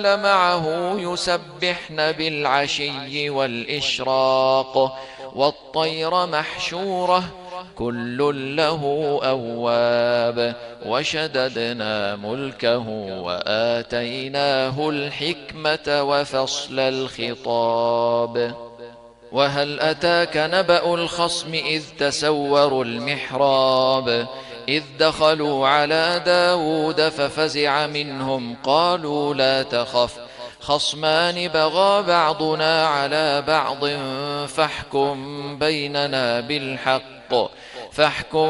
معه يسبحن بالعشي والإشراق والطير محشورة كل له أواب وشددنا ملكه وآتيناه الحكمة وفصل الخطاب. وهل أتاك نبأ الخصم إذ تسوروا المحراب إذ دخلوا على داود ففزع منهم قالوا لا تخف خصمان بغى بعضنا على بعض فاحكم